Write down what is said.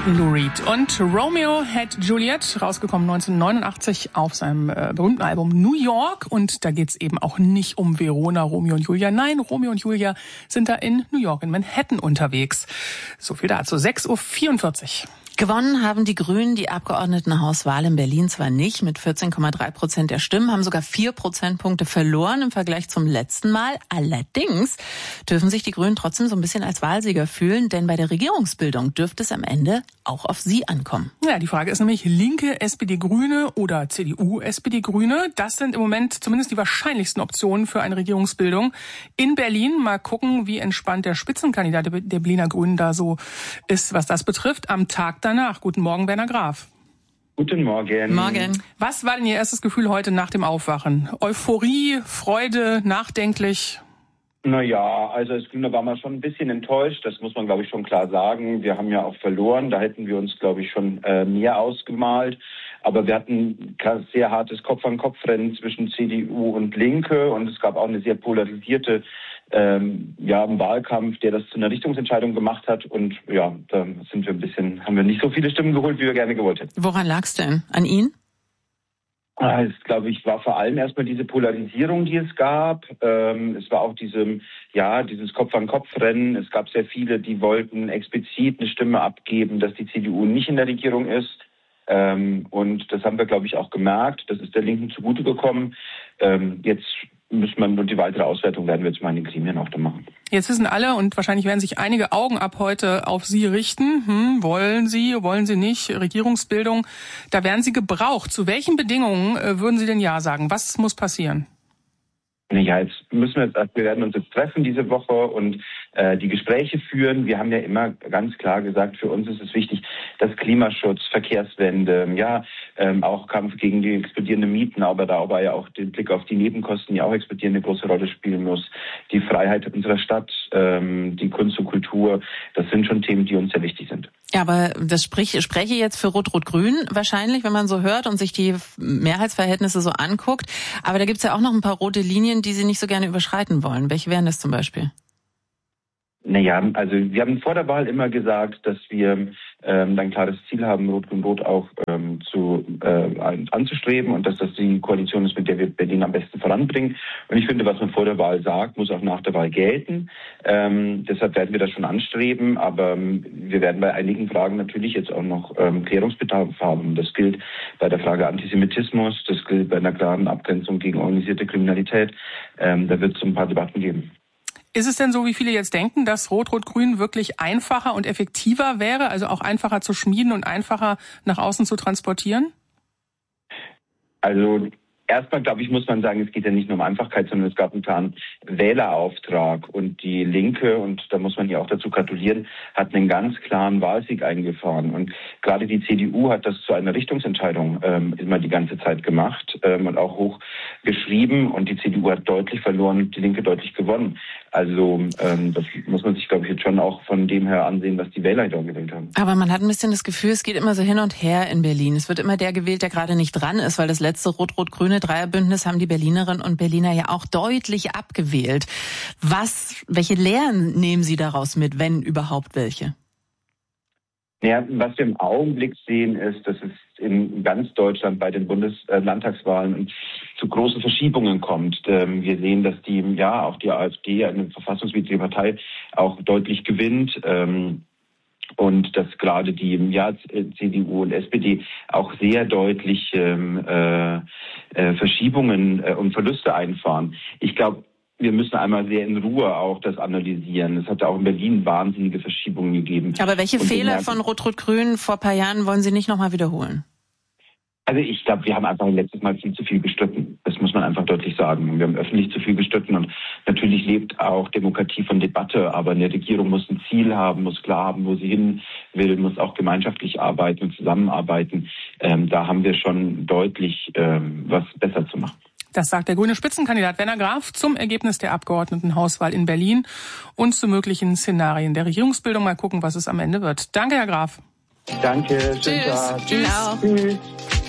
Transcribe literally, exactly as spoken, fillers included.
Lou Reed und Romeo had Juliet, rausgekommen neunzehnhundertneunundachtzig auf seinem äh, berühmten Album New York. Und da geht's eben auch nicht um Verona, Romeo und Julia. Nein, Romeo und Julia sind da in New York, in Manhattan unterwegs. So viel dazu. sechs Uhr vierundvierzig. Gewonnen haben die Grünen die Abgeordnetenhauswahl in Berlin zwar nicht mit vierzehn Komma drei Prozent der Stimmen, haben sogar vier Prozentpunkte verloren im Vergleich zum letzten Mal. Allerdings dürfen sich die Grünen trotzdem so ein bisschen als Wahlsieger fühlen, denn bei der Regierungsbildung dürfte es am Ende auch auf sie ankommen. Ja, die Frage ist nämlich Linke, S P D, Grüne oder C D U, S P D, Grüne. Das sind im Moment zumindest die wahrscheinlichsten Optionen für eine Regierungsbildung in Berlin. Mal gucken, wie entspannt der Spitzenkandidat der Berliner Grünen da so ist, was das betrifft. Am Tag danach. Guten Morgen, Werner Graf. Guten Morgen. Morgen. Was war denn Ihr erstes Gefühl heute nach dem Aufwachen? Euphorie, Freude, nachdenklich? Naja, also als Grüne waren wir schon ein bisschen enttäuscht, das muss man, glaube ich, schon klar sagen. Wir haben ja auch verloren, da hätten wir uns, glaube ich, schon äh, mehr ausgemalt. Aber wir hatten ein sehr hartes Kopf-an-Kopf-Rennen zwischen C D U und Linke und es gab auch eine sehr polarisierte ähm, ja, einen Wahlkampf, der das zu einer Richtungsentscheidung gemacht hat. Und ja, da sind wir ein bisschen, haben wir nicht so viele Stimmen geholt, wie wir gerne gewollt hätten. Woran lag's denn? An Ihnen? Es, glaube ich, war vor allem erstmal diese Polarisierung, die es gab. Ähm, es war auch diese, ja, dieses Kopf-an-Kopf-Rennen. Es gab sehr viele, die wollten explizit eine Stimme abgeben, dass die C D U nicht in der Regierung ist. Ähm, und das haben wir, glaube ich, auch gemerkt. Das ist der Linken zugute gekommen. Ähm, jetzt muss man, und die weitere Auswertung werden wir jetzt mal in den Gremien auch da machen. Jetzt wissen alle und wahrscheinlich werden sich einige Augen ab heute auf Sie richten. Hm, wollen Sie, wollen Sie nicht? Regierungsbildung, da werden Sie gebraucht. Zu welchen Bedingungen äh, würden Sie denn Ja sagen? Was muss passieren? Ja, jetzt müssen wir, jetzt, wir werden uns jetzt treffen diese Woche und äh, die Gespräche führen. Wir haben ja immer ganz klar gesagt, für uns ist es wichtig, dass Klimaschutz, Verkehrswende, ja, ähm, auch Kampf gegen die explodierenden Mieten, aber da aber ja auch den Blick auf die Nebenkosten, die auch explodieren, eine große Rolle spielen muss. Die Freiheit unserer Stadt, ähm, die Kunst und Kultur, das sind schon Themen, die uns sehr wichtig sind. Ja, aber das sprich, spreche jetzt für Rot-Rot-Grün wahrscheinlich, wenn man so hört und sich die Mehrheitsverhältnisse so anguckt. Aber da gibt's ja auch noch ein paar rote Linien, die Sie nicht so gerne überschreiten wollen. Welche wären das zum Beispiel? Naja, also wir haben vor der Wahl immer gesagt, dass wir ähm, ein klares Ziel haben, Rot-Grün-Rot auch ähm, zu äh, anzustreben und dass das die Koalition ist, mit der wir Berlin am besten voranbringen. Und ich finde, was man vor der Wahl sagt, muss auch nach der Wahl gelten. Ähm, deshalb werden wir das schon anstreben, aber ähm, wir werden bei einigen Fragen natürlich jetzt auch noch ähm, Klärungsbedarf haben. Das gilt bei der Frage Antisemitismus, das gilt bei einer klaren Abgrenzung gegen organisierte Kriminalität. Ähm, da wird es ein paar Debatten geben. Ist es denn so, wie viele jetzt denken, dass Rot-Rot-Grün wirklich einfacher und effektiver wäre, also auch einfacher zu schmieden und einfacher nach außen zu transportieren? Also erstmal, glaube ich, muss man sagen, es geht ja nicht nur um Einfachkeit, sondern es gab einen klaren Wählerauftrag. Und die Linke, und da muss man hier auch dazu gratulieren, hat einen ganz klaren Wahlsieg eingefahren. Und gerade die C D U hat das zu einer Richtungsentscheidung ähm, immer die ganze Zeit gemacht ähm, und auch hoch geschrieben. Und die C D U hat deutlich verloren und die Linke deutlich gewonnen. Also ähm, das muss man sich, glaube ich, jetzt schon auch von dem her ansehen, was die Wähler da gewählt haben. Aber man hat ein bisschen das Gefühl, es geht immer so hin und her in Berlin. Es wird immer der gewählt, der gerade nicht dran ist, weil das letzte Rot-Rot-Grüne Dreierbündnis haben die Berlinerinnen und Berliner ja auch deutlich abgewählt. Was, welche Lehren nehmen Sie daraus mit, wenn überhaupt welche? Ja, was wir im Augenblick sehen, ist, dass es in ganz Deutschland bei den Bundeslandtagswahlen zu großen Verschiebungen kommt. Wir sehen, dass die, ja, auch die AfD, eine verfassungswidrige Partei, auch deutlich gewinnt. Und dass gerade die ja, C D U und S P D auch sehr deutlich ähm, äh, Verschiebungen äh, und Verluste einfahren. Ich glaube, wir müssen einmal sehr in Ruhe auch das analysieren. Es hat ja auch in Berlin wahnsinnige Verschiebungen gegeben. Aber welche und Fehler von Rot-Rot-Grün vor ein paar Jahren wollen Sie nicht nochmal wiederholen? Also ich glaube, wir haben einfach letztes Mal viel zu viel gestritten. Das muss man einfach deutlich sagen. Wir haben öffentlich zu viel gestritten und natürlich lebt auch Demokratie von Debatte. Aber eine Regierung muss ein Ziel haben, muss klar haben, wo sie hin will, muss auch gemeinschaftlich arbeiten und zusammenarbeiten. Ähm, da haben wir schon deutlich ähm, was besser zu machen. Das sagt der grüne Spitzenkandidat Werner Graf zum Ergebnis der Abgeordnetenhauswahl in Berlin und zu möglichen Szenarien der Regierungsbildung. Mal gucken, was es am Ende wird. Danke, Herr Graf. Danke, schönen Tschüss. Tag. Tschüss. Tschüss.